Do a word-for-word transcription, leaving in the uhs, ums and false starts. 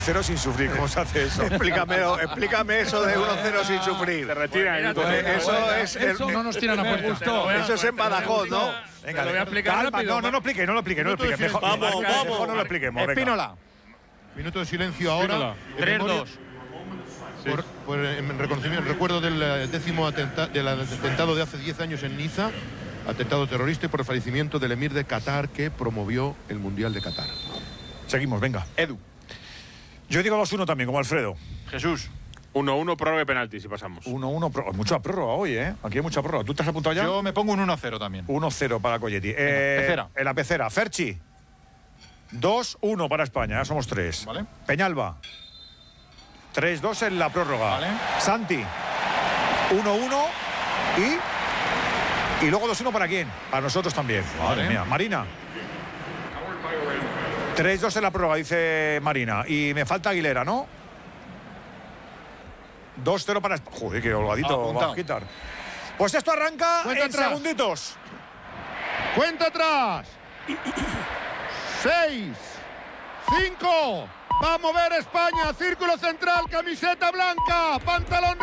Cero sin sufrir, ¿cómo se hace eso? explícame, explícame eso de uno cero sin sufrir. Se retira. Pues eso es. Eso el, no nos tiran a puerta. Eso es en Badajoz, ¿no? Venga, lo voy a explicar calma, rápido. no, no, no explique, no lo explique, no lo explique. Mejor, Vamos, mejor, vamos. mejor no lo expliquemos. venga. Espínola. Minuto de silencio ahora. tres dos. Por, por, en reconocimiento, en recuerdo del eh, décimo atenta, del atentado de hace diez años en Niza, atentado terrorista, y por el fallecimiento del emir de Qatar que promovió el Mundial de Qatar. Seguimos, venga. Edu. Yo digo dos uno también, como Alfredo. Jesús. uno uno, prórroga y penalti, si pasamos. uno uno, pro- mucha prórroga hoy, ¿eh? Aquí hay mucha prórroga. ¿Tú te has apuntado ya? Yo me pongo un uno cero también. uno cero para Colletti. Eh, pecera. En la pecera. Ferchi. dos uno para España, ya somos tres. Vale. Peñalba. tres dos en la prórroga. Vale. Santi. uno uno y... Y luego dos uno para quién? Para nosotros también. Madre Vale. mía. Marina. tres dos en la prórroga, dice Marina. Y me falta Aguilera, ¿no? dos cero para España. Joder, qué holgadito Apuntado. va a quitar. Pues esto arranca Cuenta en atrás. segunditos. ¡Cuenta atrás! ¡Seis! ¡Cinco! ¡Va a mover España! ¡Círculo central! ¡Camiseta blanca! ¡Pantalón